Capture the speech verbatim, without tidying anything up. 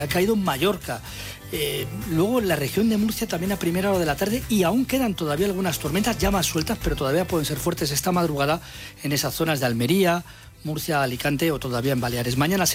Ha caído en Mallorca, eh, luego en la región de Murcia también a primera hora de la tarde, y aún quedan todavía algunas tormentas ya más sueltas, pero todavía pueden ser fuertes esta madrugada en esas zonas de Almería, Murcia, Alicante o todavía en Baleares. Mañana se